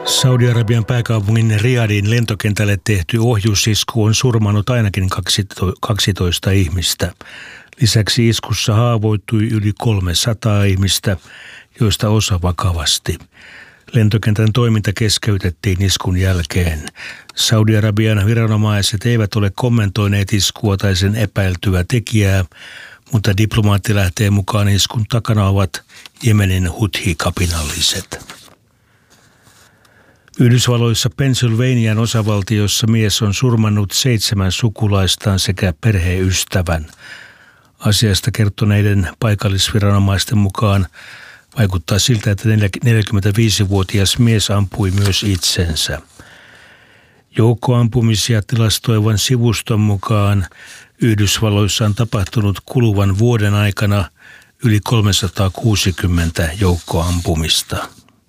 Saudi-Arabian pääkaupungin Riyadhin lentokentälle tehty ohjusisku on surmannut ainakin 12 ihmistä. Lisäksi iskussa haavoittui yli 300 ihmistä, joista osa vakavasti. Lentokentän toiminta keskeytettiin iskun jälkeen. Saudi-Arabian viranomaiset eivät ole kommentoineet iskua tai sen epäiltyä tekijää, mutta diplomaattilähteen mukaan iskun takana ovat Jemenin Huthi-kapinalliset. Yhdysvalloissa Pennsylvanian osavaltiossa mies on surmannut 7 sukulaistaan sekä perheystävän. Asiasta kertoneiden paikallisviranomaisten mukaan vaikuttaa siltä, että 45-vuotias mies ampui myös itsensä. Joukkoampumisia tilastoivan sivuston mukaan Yhdysvalloissa on tapahtunut kuluvan vuoden aikana yli 360 joukkoampumista.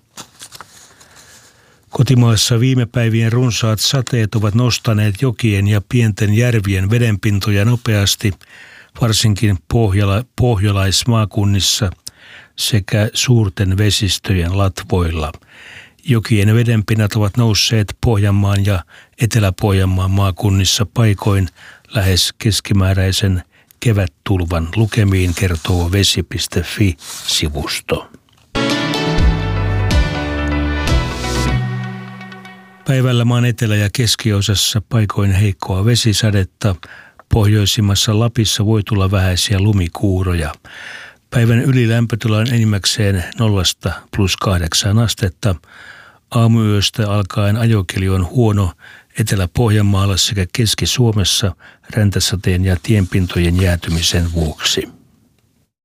Kotimaassa viime päivien runsaat sateet ovat nostaneet jokien ja pienten järvien vedenpintoja nopeasti, varsinkin pohjalaismaakunnissa sekä suurten vesistöjen latvoilla. Jokien vedenpinnat ovat nousseet Pohjanmaan ja Etelä-Pohjanmaan maakunnissa paikoin lähes keskimääräisen kevättulvan lukemiin, kertoo vesi.fi-sivusto. Päivällä maan etelä- ja keskiosassa paikoin heikkoa vesisadetta. Pohjoisimmassa Lapissa voi tulla vähäisiä lumikuuroja. Päivän ylilämpötila on enimmäkseen 0–+8 astetta. Aamuyöstä alkaen ajokeli on huono Etelä-Pohjanmaalla sekä Keski-Suomessa räntäsateen ja tienpintojen jäätymisen vuoksi.